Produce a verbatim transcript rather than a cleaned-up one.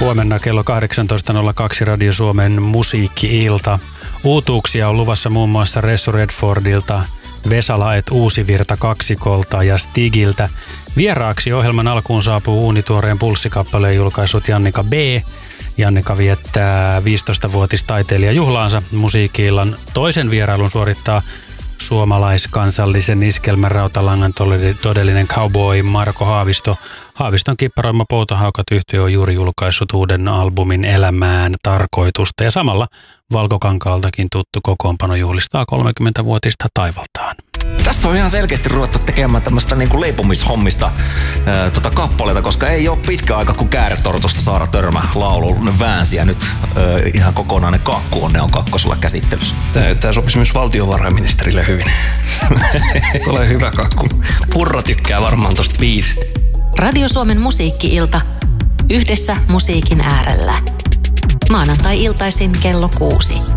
Huomenna kello kahdeksantoista nolla kaksi Radio Suomen musiikki-ilta. Uutuuksia on luvassa muun muassa Ressu Redfordilta, Vesala et Uusivirta kaksikolta ja Stigiltä. Vieraaksi ohjelman alkuun saapuu uunituoreen pulssikappaleen julkaissut Jannika B. Jannika viettää viisitoistavuotistaiteilijajuhlaansa. Musiikki-illan toisen vierailun suorittaa suomalaiskansallisen iskelmän rautalangan todellinen cowboy Marko Haavisto. Haaviston kipparoima Poutahaukat-yhtye on juuri julkaissut uuden albumin Elämään tarkoitusta ja samalla Valkokankaaltakin tuttu kokoonpano juhlistaa kolmekymmentävuotista taivaltaan. Tässä on ihan selkeästi ruvettu tekemään tämmöistä niinku leipomishommista ää, tota kappaleita, koska ei ole pitkä aika, kun Kääretortusta Saara Törmä laulu väänsi ja nyt ää, ihan kokonainen kakku on ne on kakkosella käsittelyssä. Tää, tää sopisi myös valtiovarainministerille hyvin. Tulee hyvä kakku. Purra tykkää varmaan tosta biisistä. Radio Suomen musiikki-ilta. Yhdessä musiikin äärellä. Maanantai-iltaisin kello kuusi.